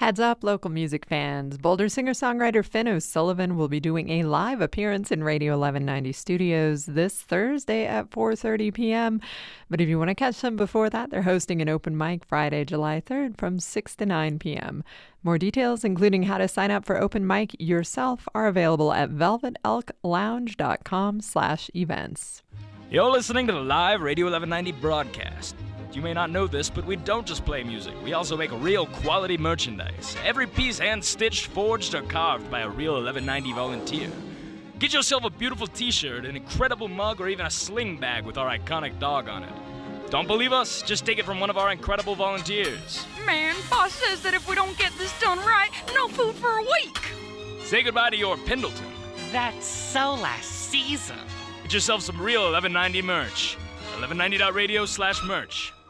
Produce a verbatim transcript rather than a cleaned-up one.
Heads up, local music fans. Boulder singer-songwriter Finn O'Sullivan will be doing a live appearance in Radio eleven ninety Studios this Thursday at four thirty p.m. But if you want to catch them before that, they're hosting an open mic Friday, July third from six to nine p.m. More details, including how to sign up for open mic yourself, are available at velvet elk lounge dot com slash events. You're listening to the live Radio eleven ninety broadcast. You may not know this, but we don't just play music. We also make real quality merchandise. Every piece hand-stitched, forged, or carved by a real eleven ninety volunteer. Get yourself a beautiful t-shirt, an incredible mug, or even a sling bag with our iconic dog on it. Don't believe us? Just take it from one of our incredible volunteers. Man, boss says that if we don't get this done right, no food for a week. Say goodbye to your Pendleton. That's so last season. Get yourself some real eleven ninety merch. eleven ninety dot radio slash merch.